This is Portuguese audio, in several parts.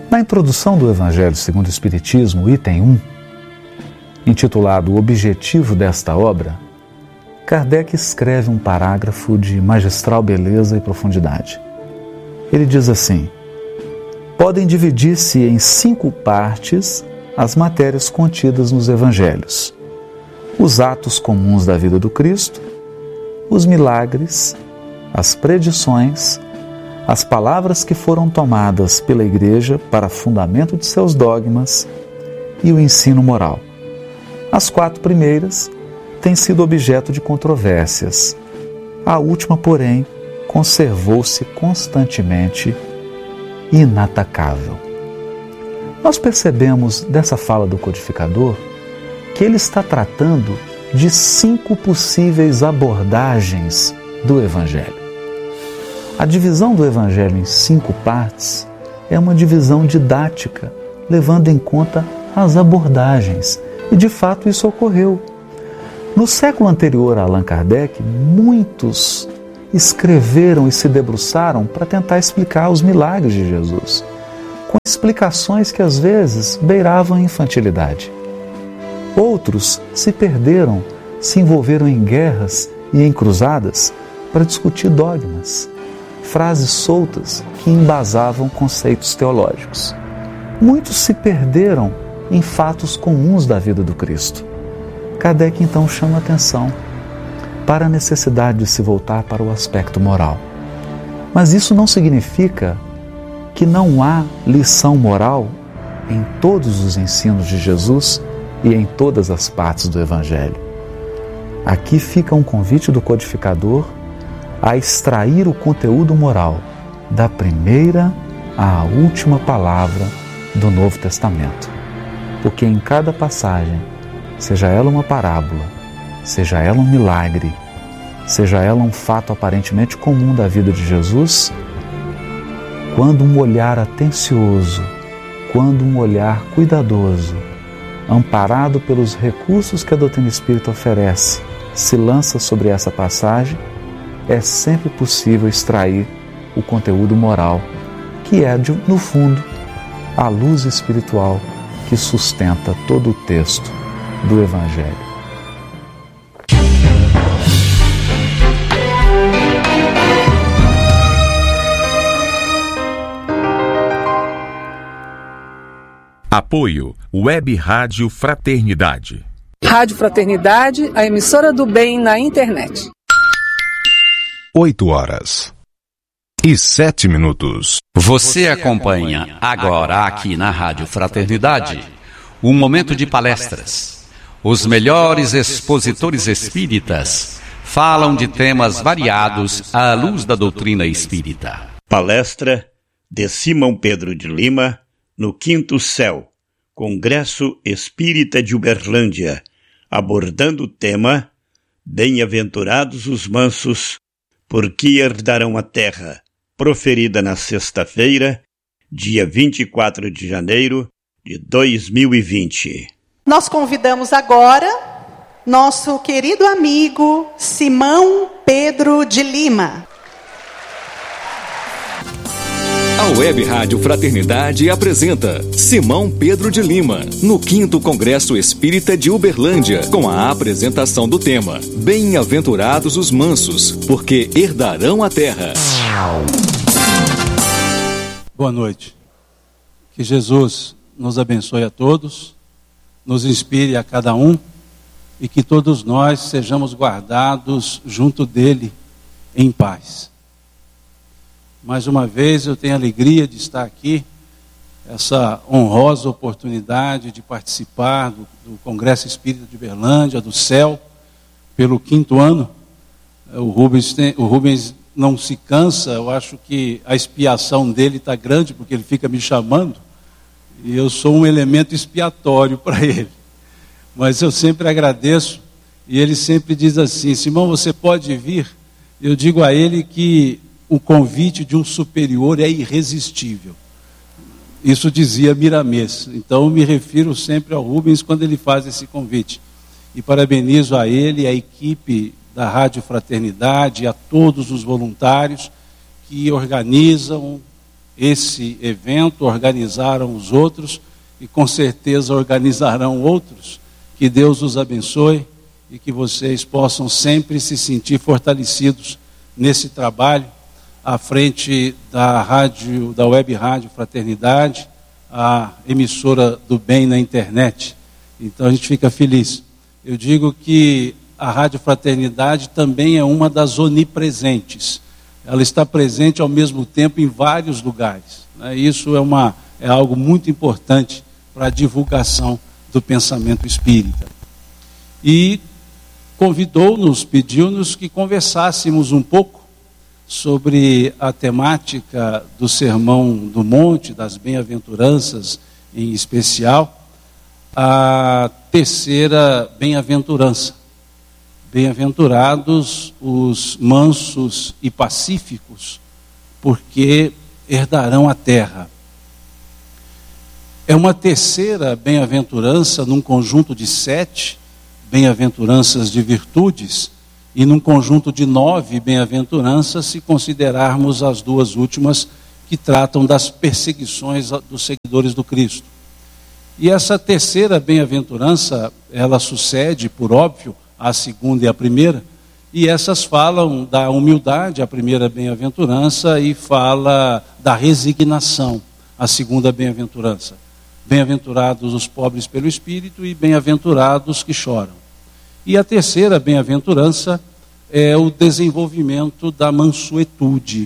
Na introdução do Evangelho segundo o Espiritismo, item 1, intitulado O Objetivo desta Obra, Kardec escreve um parágrafo de magistral beleza e profundidade. Ele diz assim: podem dividir-se em 5 partes as matérias contidas nos Evangelhos: os atos comuns da vida do Cristo, os milagres, as predições, as palavras que foram tomadas pela Igreja para fundamento de seus dogmas e o ensino moral. As 4 primeiras têm sido objeto de controvérsias. A última, porém, conservou-se constantemente inatacável. Nós percebemos dessa fala do codificador que ele está tratando de 5 possíveis abordagens do Evangelho. A divisão do Evangelho em 5 partes é uma divisão didática, levando em conta as abordagens, e de fato isso ocorreu. No século anterior a Allan Kardec, muitos escreveram e se debruçaram para tentar explicar os milagres de Jesus, com explicações que às vezes beiravam a infantilidade. Outros se perderam, se envolveram em guerras e em cruzadas para discutir dogmas, frases soltas que embasavam conceitos teológicos. Muitos se perderam em fatos comuns da vida do Cristo. Kardec então chama atenção para a necessidade de se voltar para o aspecto moral. Mas isso não significa que não há lição moral em todos os ensinos de Jesus e em todas as partes do Evangelho. Aqui fica um convite do codificador a extrair o conteúdo moral da primeira à última palavra do Novo Testamento. Porque em cada passagem, seja ela uma parábola, seja ela um milagre, seja ela um fato aparentemente comum da vida de Jesus, quando um olhar atencioso, quando um olhar cuidadoso, amparado pelos recursos que a doutrina espírita oferece, se lança sobre essa passagem, é sempre possível extrair o conteúdo moral, que é, no fundo, a luz espiritual que sustenta todo o texto do Evangelho. Apoio Web Rádio Fraternidade. Rádio Fraternidade, a emissora do bem na internet. 8h07. Você acompanha agora aqui na Rádio Fraternidade um momento de palestras. Os melhores expositores espíritas falam de temas variados à luz da doutrina espírita. Palestra de Simão Pedro de Lima no Quinto Céu, Congresso Espírita de Uberlândia, abordando o tema Bem-aventurados os mansos, porque herdarão a terra, proferida na sexta-feira, dia 24 de janeiro de 2020. Nós convidamos agora nosso querido amigo Simão Pedro de Lima. A Web Rádio Fraternidade apresenta Simão Pedro de Lima, no 5º Congresso Espírita de Uberlândia, com a apresentação do tema Bem-aventurados os mansos, porque herdarão a terra. Boa noite. Que Jesus nos abençoe a todos, nos inspire a cada um e que todos nós sejamos guardados junto dele em paz. Mais uma vez eu tenho a alegria de estar aqui, essa honrosa oportunidade de participar do Congresso Espírita de Uberlândia, do CEL, pelo 5º ano. O Rubens não se cansa, eu acho que a expiação dele está grande, porque ele fica me chamando, e eu sou um elemento expiatório para ele. Mas eu sempre agradeço, e ele sempre diz assim: Simão, você pode vir? Eu digo a ele que o convite de um superior é irresistível. Isso dizia Miramês. Então eu me refiro sempre ao Rubens quando ele faz esse convite. E parabenizo a ele, a equipe da Rádio Fraternidade, a todos os voluntários que organizam esse evento, organizaram os outros e com certeza organizarão outros. Que Deus os abençoe e que vocês possam sempre se sentir fortalecidos nesse trabalho à frente da rádio, da Web Rádio Fraternidade, a emissora do bem na internet. Então a gente fica feliz. Eu digo que a Rádio Fraternidade também é uma das onipresentes. Ela está presente ao mesmo tempo em vários lugares. Isso é algo muito importante para a divulgação do pensamento espírita. E convidou-nos, pediu-nos que conversássemos um pouco sobre a temática do Sermão do Monte, das Bem-aventuranças em especial, a terceira bem-aventurança. Bem-aventurados os mansos e pacíficos, porque herdarão a terra. É uma terceira bem-aventurança num conjunto de 7 bem-aventuranças de virtudes e num conjunto de 9 bem-aventuranças, se considerarmos as 2 últimas que tratam das perseguições dos seguidores do Cristo. E essa terceira bem-aventurança, ela sucede, por óbvio, a segunda e a primeira, e essas falam da humildade, a primeira bem-aventurança, e fala da resignação, a segunda bem-aventurança. Bem-aventurados os pobres pelo Espírito e bem-aventurados que choram. E a terceira bem-aventurança é o desenvolvimento da mansuetude.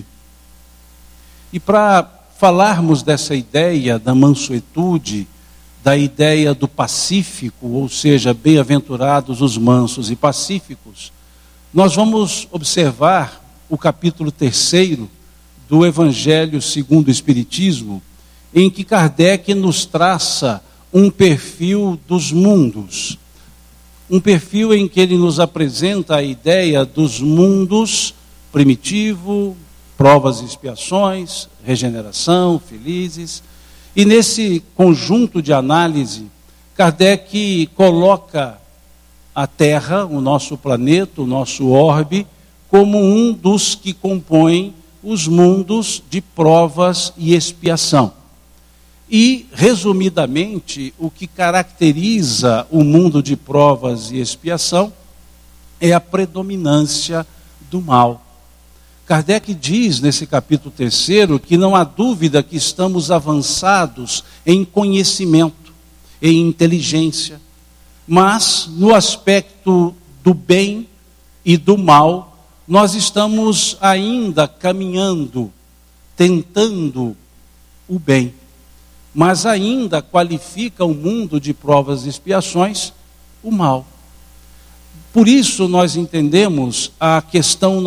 E para falarmos dessa ideia da mansuetude, da ideia do pacífico, ou seja, bem-aventurados os mansos e pacíficos, nós vamos observar o capítulo 3 do Evangelho segundo o Espiritismo, em que Kardec nos traça um perfil dos mundos. Um perfil em que ele nos apresenta a ideia dos mundos primitivo, provas e expiações, regeneração, felizes. E nesse conjunto de análise, Kardec coloca a Terra, o nosso planeta, o nosso orbe, como um dos que compõem os mundos de provas e expiação. E, resumidamente, o que caracteriza o mundo de provas e expiação é a predominância do mal. Kardec diz nesse capítulo 3 que não há dúvida que estamos avançados em conhecimento, em inteligência, mas no aspecto do bem e do mal, nós estamos ainda caminhando, tentando o bem. Mas ainda qualifica o mundo de provas e expiações o mal. Por isso nós entendemos a questão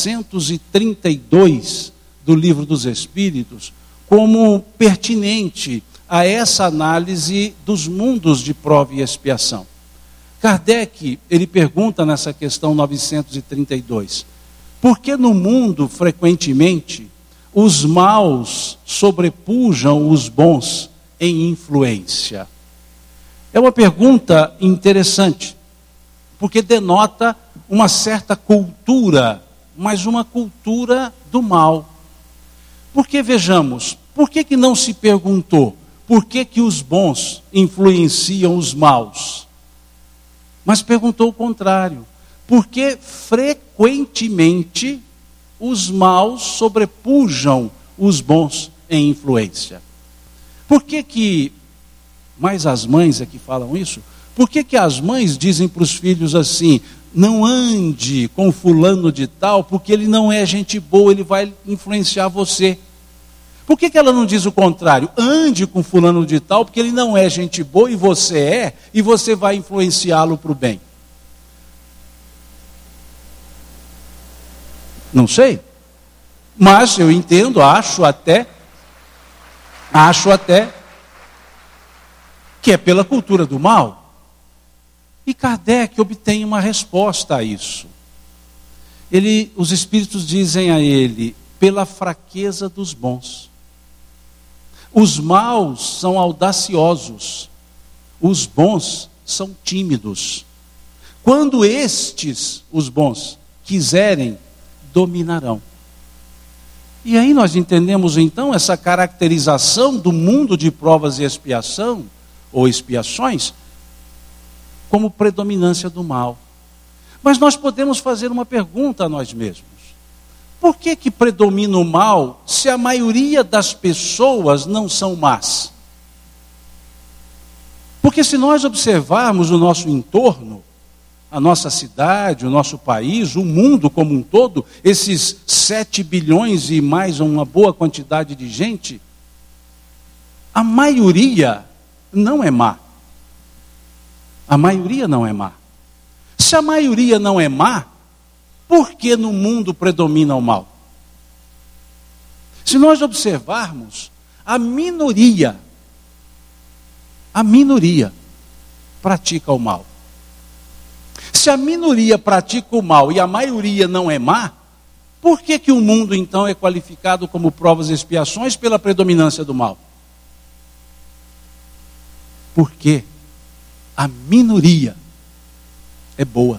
932 do Livro dos Espíritos como pertinente a essa análise dos mundos de prova e expiação. Kardec, ele pergunta nessa questão 932, por que no mundo frequentemente os maus sobrepujam os bons em influência? É uma pergunta interessante, porque denota uma certa cultura, mas uma cultura do mal. Porque, vejamos, por que não se perguntou por que os bons influenciam os maus? Mas perguntou o contrário, porque frequentemente os maus sobrepujam os bons em influência. Por que mais as mães é que falam isso? Por que as mães dizem para os filhos assim, não ande com fulano de tal, porque ele não é gente boa, ele vai influenciar você? Por que ela não diz o contrário? Ande com fulano de tal, porque ele não é gente boa e você vai influenciá-lo para o bem. Não sei, mas eu entendo, acho até que é pela cultura do mal. E Kardec obtém uma resposta a isso. Os espíritos dizem a ele, pela fraqueza dos bons. Os maus são audaciosos, os bons são tímidos. Quando estes, os bons, quiserem, dominarão. E aí nós entendemos então essa caracterização do mundo de provas e expiação, ou expiações, como predominância do mal. Mas nós podemos fazer uma pergunta a nós mesmos. Por que predomina o mal se a maioria das pessoas não são más? Porque se nós observarmos o nosso entorno, a nossa cidade, o nosso país, o mundo como um todo, esses 7 bilhões e mais uma boa quantidade de gente, a maioria não é má. A maioria não é má. Se a maioria não é má, por que no mundo predomina o mal? Se nós observarmos, a minoria pratica o mal. Se a minoria pratica o mal e a maioria não é má, por que o mundo então é qualificado como provas e expiações pela predominância do mal? Porque a minoria é boa.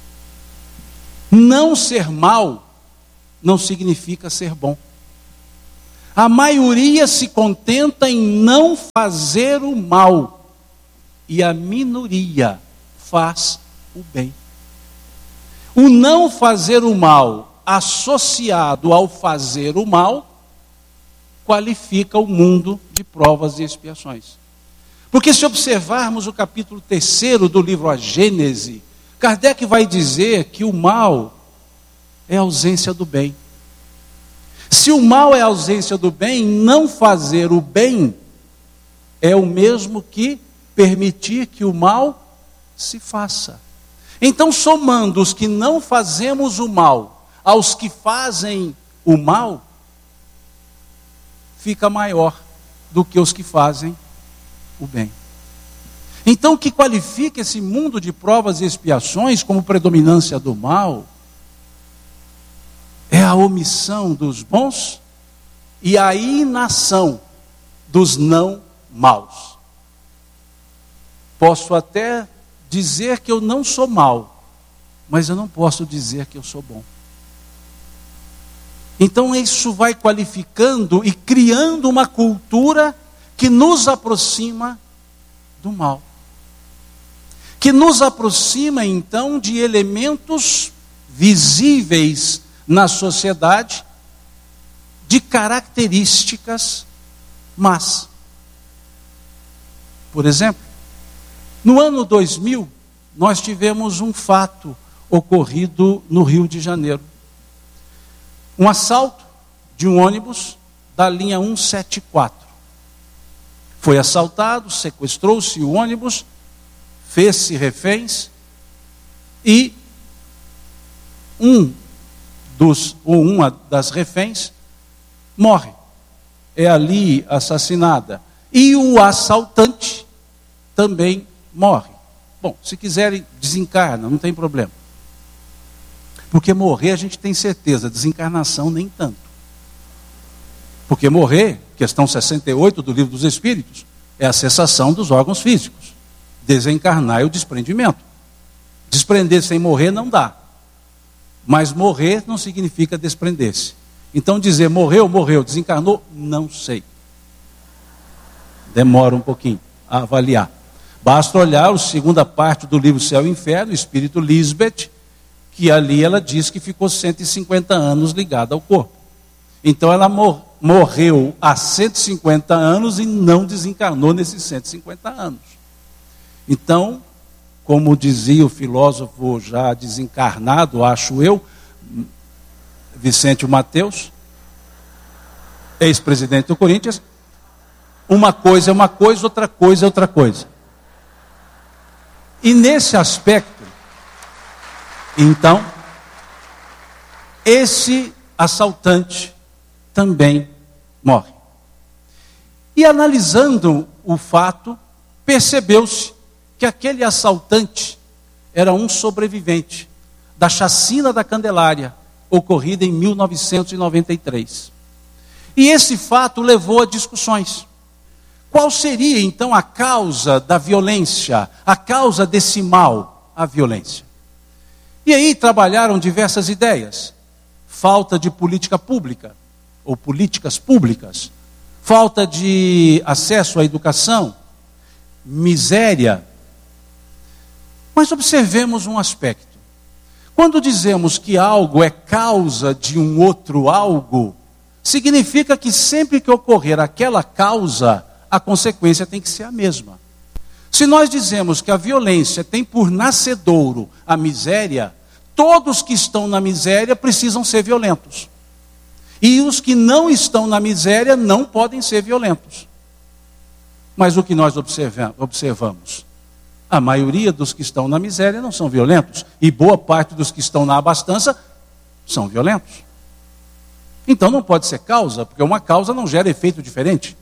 Não ser mal não significa ser bom. A maioria se contenta em não fazer o mal e a minoria faz o bem. O não fazer o mal associado ao fazer o mal qualifica o mundo de provas e expiações. Porque se observarmos o capítulo 3 do livro A Gênese, Kardec vai dizer que o mal é a ausência do bem. Se o mal é a ausência do bem, não fazer o bem é o mesmo que permitir que o mal se faça. Então, somando os que não fazemos o mal aos que fazem o mal, fica maior do que os que fazem o bem. Então, o que qualifica esse mundo de provas e expiações como predominância do mal é a omissão dos bons e a inação dos não maus. Posso até dizer que eu não sou mau, mas eu não posso dizer que eu sou bom. Então isso vai qualificando e criando uma cultura que nos aproxima do mal. Que nos aproxima então de elementos visíveis na sociedade, de características más. Por exemplo, no ano 2000, nós tivemos um fato ocorrido no Rio de Janeiro. Um assalto de um ônibus da linha 174. Foi assaltado, sequestrou-se o ônibus, fez-se reféns e uma das reféns morre. É ali assassinada. E o assaltante também morre. Bom, se quiserem, desencarna, não tem problema. Porque morrer a gente tem certeza, desencarnação nem tanto. Porque morrer, questão 68 do Livro dos Espíritos, é a cessação dos órgãos físicos. Desencarnar é o desprendimento. Desprender sem morrer não dá. Mas morrer não significa desprender-se. Então dizer morreu, desencarnou, não sei. Demora um pouquinho a avaliar. Basta olhar a segunda parte do livro Céu e Inferno, Espírito Lisbeth, que ali ela diz que ficou 150 anos ligada ao corpo. Então ela morreu há 150 anos e não desencarnou nesses 150 anos. Então, como dizia o filósofo já desencarnado, acho eu, Vicente Mateus, ex-presidente do Corinthians, uma coisa é uma coisa, outra coisa é outra coisa. E nesse aspecto, então, esse assaltante também morre. E analisando o fato, percebeu-se que aquele assaltante era um sobrevivente da chacina da Candelária, ocorrida em 1993. E esse fato levou a discussões. Qual seria então a causa da violência, a causa desse mal, a violência? E aí trabalharam diversas ideias. Falta de política pública, ou políticas públicas, falta de acesso à educação, miséria. Mas observemos um aspecto. Quando dizemos que algo é causa de um outro algo, significa que sempre que ocorrer aquela causa, a consequência tem que ser a mesma. Se nós dizemos que a violência tem por nascedouro a miséria, todos que estão na miséria precisam ser violentos. E os que não estão na miséria não podem ser violentos. Mas o que nós observamos? A maioria dos que estão na miséria não são violentos. E boa parte dos que estão na abastança são violentos. Então não pode ser causa, porque uma causa não gera efeito diferente.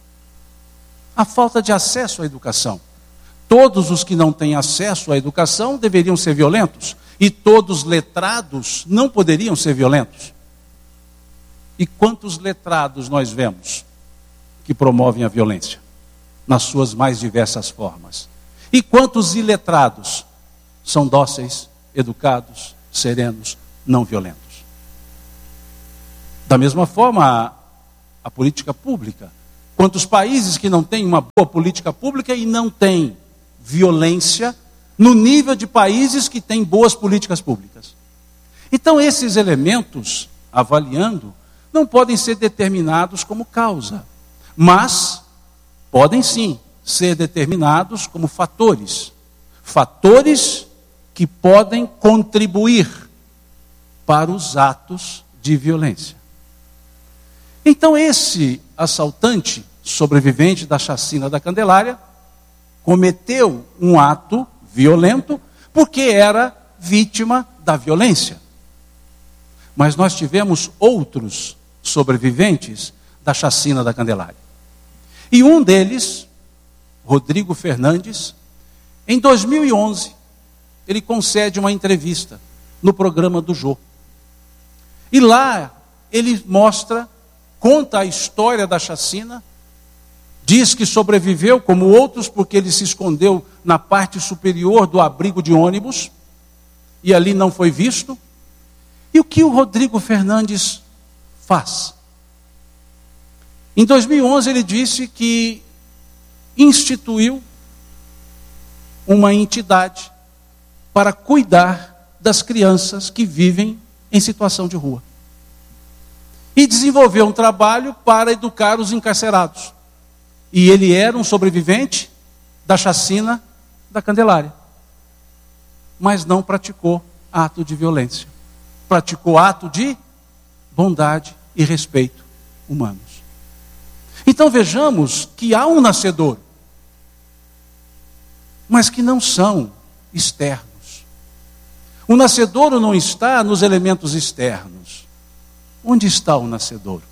A falta de acesso à educação. Todos os que não têm acesso à educação deveriam ser violentos. E todos letrados não poderiam ser violentos. E quantos letrados nós vemos que promovem a violência? Nas suas mais diversas formas. E quantos iletrados são dóceis, educados, serenos, não violentos? Da mesma forma, a política pública. Quantos países que não têm uma boa política pública e não têm violência no nível de países que têm boas políticas públicas? Então, esses elementos, avaliando, não podem ser determinados como causa, mas podem sim ser determinados como fatores. Fatores que podem contribuir para os atos de violência. Então, esse assaltante, sobrevivente da chacina da Candelária, cometeu um ato violento porque era vítima da violência. Mas nós tivemos outros sobreviventes da chacina da Candelária. E um deles, Rodrigo Fernandes, em 2011, ele concede uma entrevista no programa do Jô. E lá ele conta a história da chacina, diz que sobreviveu como outros porque ele se escondeu na parte superior do abrigo de ônibus e ali não foi visto. E o que o Rodrigo Fernandes faz? Em 2011 ele disse que instituiu uma entidade para cuidar das crianças que vivem em situação de rua. E desenvolveu um trabalho para educar os encarcerados. E ele era um sobrevivente da chacina da Candelária. Mas não praticou ato de violência. Praticou ato de bondade e respeito humanos. Então vejamos que há um nascedor, mas que não são externos. O nascedouro não está nos elementos externos. Onde está o nascedouro?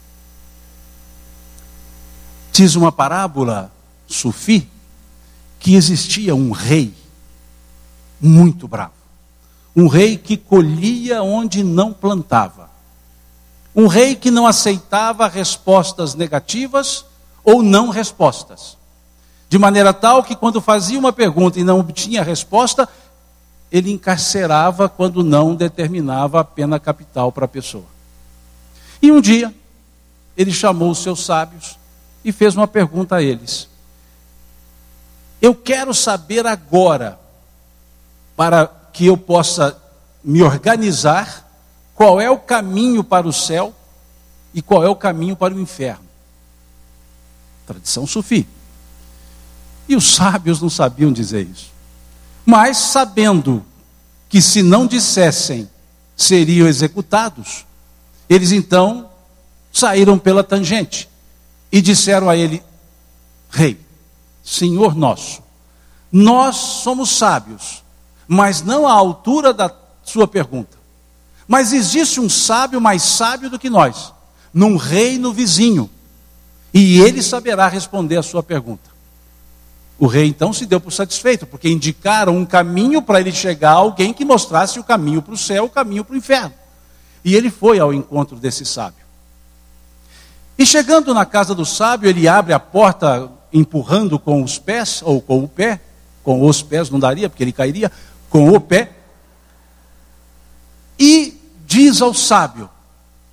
Diz uma parábola sufi que existia um rei muito bravo. Um rei que colhia onde não plantava. Um rei que não aceitava respostas negativas ou não respostas. De maneira tal que quando fazia uma pergunta e não obtinha resposta, ele encarcerava quando não determinava a pena capital para a pessoa. E um dia, ele chamou os seus sábios e fez uma pergunta a eles. Eu quero saber agora, para que eu possa me organizar, qual é o caminho para o céu e qual é o caminho para o inferno. Tradição sufi. E os sábios não sabiam dizer isso. Mas sabendo que se não dissessem, seriam executados, eles então saíram pela tangente e disseram a ele: Rei, Senhor nosso, nós somos sábios, mas não à altura da sua pergunta. Mas existe um sábio mais sábio do que nós, num reino vizinho, e ele saberá responder a sua pergunta. O rei então se deu por satisfeito, porque indicaram um caminho para ele chegar a alguém que mostrasse o caminho para o céu, o caminho para o inferno. E ele foi ao encontro desse sábio. E chegando na casa do sábio, ele abre a porta empurrando com os pés, ou com o pé, com os pés não daria, porque ele cairia, com o pé, e diz ao sábio: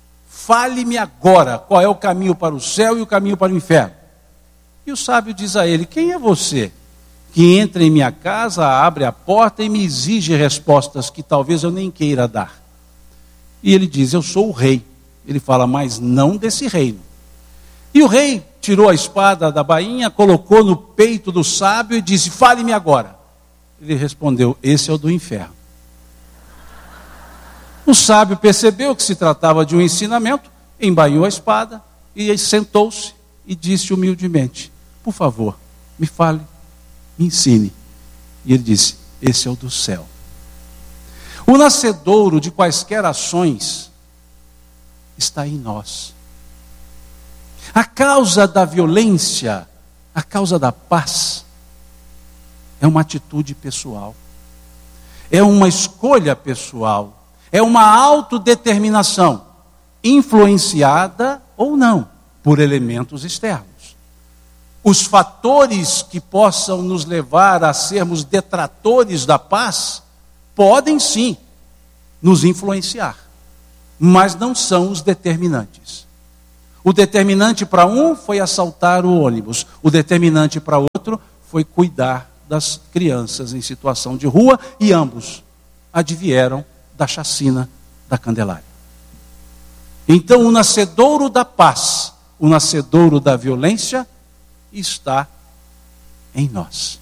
fale-me agora qual é o caminho para o céu e o caminho para o inferno. E o sábio diz a ele: quem é você que entra em minha casa, abre a porta e me exige respostas que talvez eu nem queira dar? E ele diz: eu sou o rei. Ele fala: mas não desse reino. E o rei tirou a espada da bainha, colocou no peito do sábio e disse: fale-me agora. Ele respondeu: esse é o do inferno. O sábio percebeu que se tratava de um ensinamento, embainhou a espada e sentou-se e disse humildemente: por favor, me fale, me ensine. E ele disse: esse é o do céu. O nascedouro de quaisquer ações está em nós. A causa da violência, a causa da paz, é uma atitude pessoal, é uma escolha pessoal, é uma autodeterminação, influenciada ou não por elementos externos. Os fatores que possam nos levar a sermos detratores da paz podem sim nos influenciar, mas não são os determinantes. O determinante para um foi assaltar o ônibus, o determinante para outro foi cuidar das crianças em situação de rua, e ambos advieram da chacina da Candelária. Então o nascedouro da paz, o nascedouro da violência está em nós.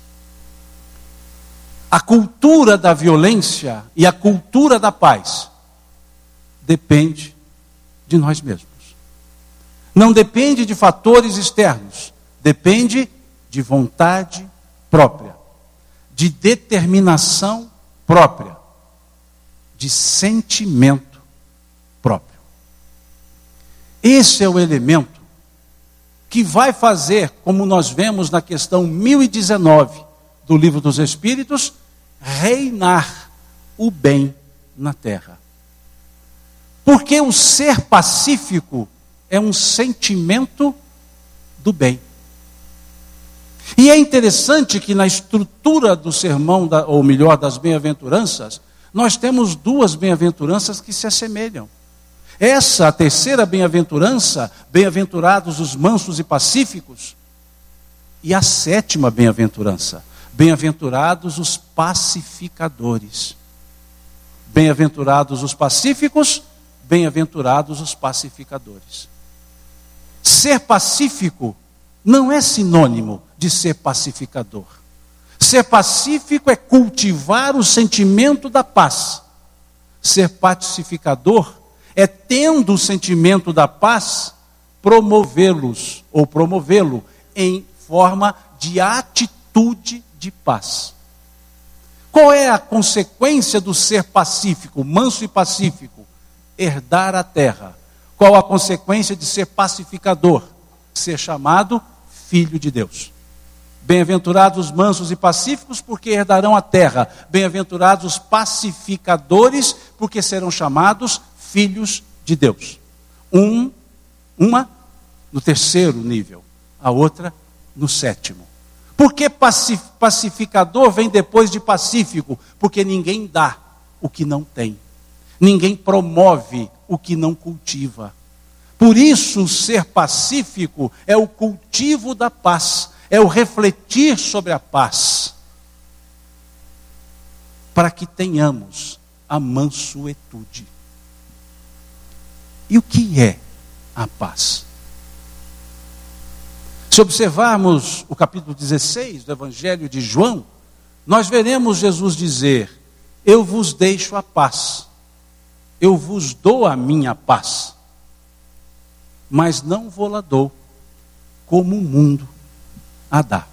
A cultura da violência e a cultura da paz depende de nós mesmos. Não depende de fatores externos, depende de vontade própria, de determinação própria, de sentimento próprio. Esse é o elemento que vai fazer, como nós vemos na questão 1019 do Livro dos Espíritos, reinar o bem na terra. Porque o ser pacífico é um sentimento do bem. E é interessante que na estrutura do sermão, ou melhor, das bem-aventuranças, nós temos duas bem-aventuranças que se assemelham. Essa, a terceira bem-aventurança, bem-aventurados os mansos e pacíficos, e a sétima bem-aventurança, bem-aventurados os pacificadores. Bem-aventurados os pacíficos, bem-aventurados os pacificadores. Ser pacífico não é sinônimo de ser pacificador. Ser pacífico é cultivar o sentimento da paz. Ser pacificador é, tendo o sentimento da paz, promovê-los ou promovê-lo em forma de atitude de paz. Qual é a consequência do ser pacífico, manso e pacífico? Herdar a terra. Qual a consequência de ser pacificador? Ser chamado filho de Deus. Bem-aventurados os mansos e pacíficos, porque herdarão a terra. Bem-aventurados os pacificadores, porque serão chamados filhos de Deus. Uma no terceiro nível, a outra no sétimo. Por que pacificador vem depois de pacífico? Porque ninguém dá o que não tem. Ninguém promove o que não cultiva. Por isso, ser pacífico é o cultivo da paz, é o refletir sobre a paz, para que tenhamos a mansuetude. E o que é a paz? Se observarmos o capítulo 16 do Evangelho de João, nós veremos Jesus dizer: eu vos deixo a paz, eu vos dou a minha paz, mas não vou-la dou como o mundo a dá.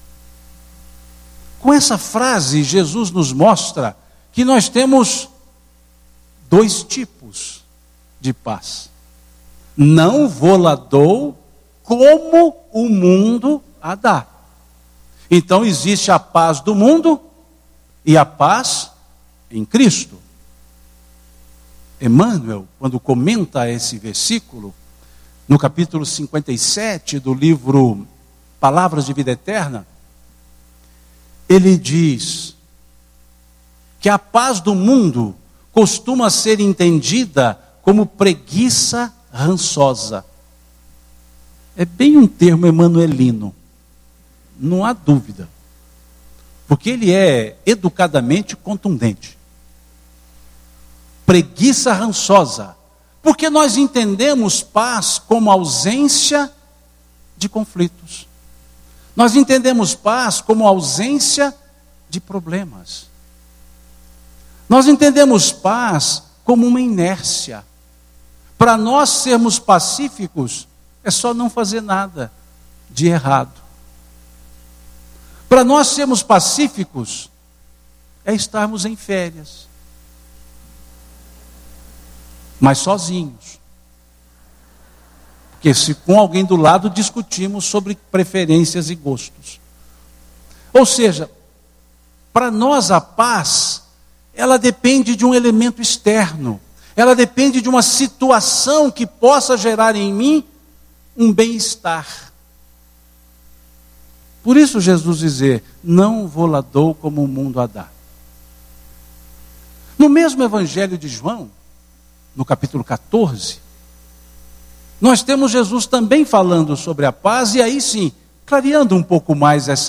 Com essa frase, Jesus nos mostra que nós temos dois tipos de paz. Não vou-la dou como o mundo a dá. Então existe a paz do mundo e a paz em Cristo. Emmanuel, quando comenta esse versículo, no capítulo 57 do livro Palavras de Vida Eterna, ele diz que a paz do mundo costuma ser entendida como preguiça rançosa. É bem um termo emanuelino, não há dúvida, porque ele é educadamente contundente. Preguiça rançosa, porque nós entendemos paz como ausência de conflitos. Nós entendemos paz como ausência de problemas. Nós entendemos paz como uma inércia. Para nós sermos pacíficos, é só não fazer nada de errado. Para nós sermos pacíficos, é estarmos em férias, mas sozinhos. Porque se com alguém do lado discutimos sobre preferências e gostos. Ou seja, para nós a paz, ela depende de um elemento externo. Ela depende de uma situação que possa gerar em mim um bem-estar. Por isso Jesus dizer, não vou lá dou como o mundo a dá. No mesmo Evangelho de João, no capítulo 14, nós temos Jesus também falando sobre a paz, e aí sim, clareando um pouco mais essa